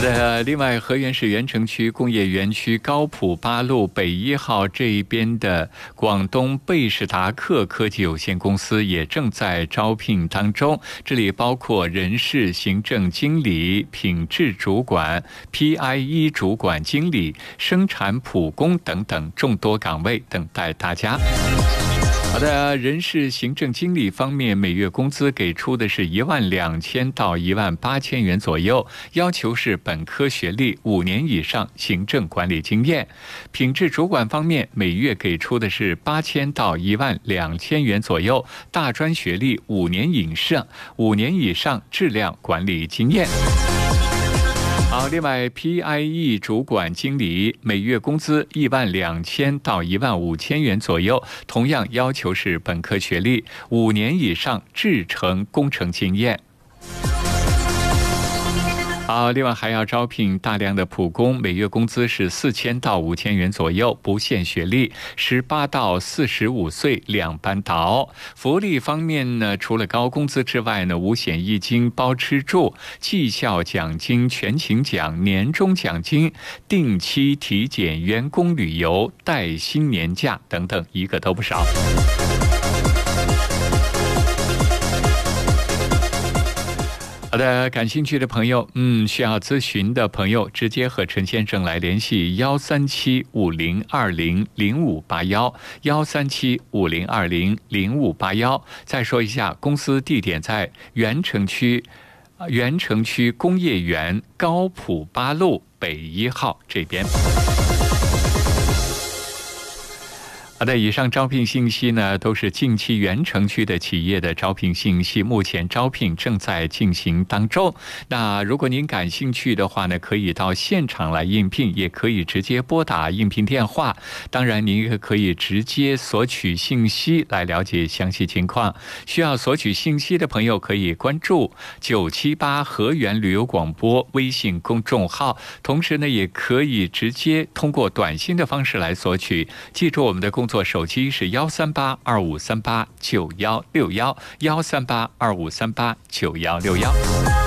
另外，河源市源城区工业园区高埔八路北1号这一边的广东贝士达克科技有限公司也正在招聘当中，这里包括人事行政经理、品质主管、PIE 主管经理、生产普工等等众多岗位等待大家。好的，人事行政经理方面，每月工资给出的是12000到18000元左右，要求是本科学历5年以上，行政管理经验。品质主管方面，每月给出的是8000到12000元左右，大专学历5年以上，质量管理经验。好，另外 PIE 主管经理每月工资12000到15000元左右，同样要求是本科学历5年以上，制程工程经验。好，另外还要招聘大量的普工，每月工资是4000到5000元左右，不限学历，18到45岁2班倒。福利方面呢，除了高工资之外呢，五险一金包吃住、绩效奖金、全勤奖、年终奖金、定期体检、员工旅游、带薪年假等等，一个都不少。好的，感兴趣的朋友，需要咨询的朋友，直接和陈先生来联系13750200581，13750200581。再说一下，公司地点在源城区工业园高埔八路北1号这边。好的，以上招聘信息呢，都是近期源城区的企业的招聘信息，目前招聘正在进行当中。那如果您感兴趣的话呢，可以到现场来应聘，也可以直接拨打应聘电话。当然，您也可以直接索取信息来了解详细情况。需要索取信息的朋友，可以关注978河源旅游广播微信公众号，同时呢，也可以直接通过短信的方式来索取。记住我们的工作手机是13825389161，13825389161。